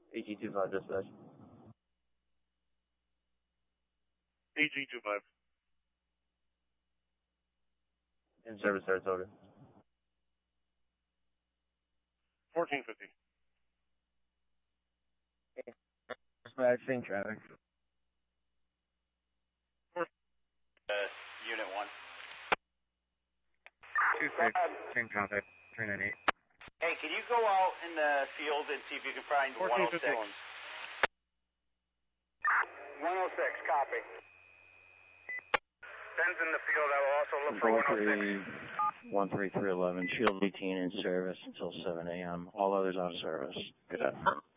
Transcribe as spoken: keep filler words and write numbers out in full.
A G two five dispatch. A G two five. In service, Saratoga. fourteen fifty. Dispatch, same traffic. Uh, unit one. two six, same contact, three nine eight. Hey, can you go out in the field and see if you can find one oh six? one oh six, copy. Ben's in the field. I will also look for one oh six. one three three eleven, Shield eighteen in service until seven A M All others out of service. Good afternoon.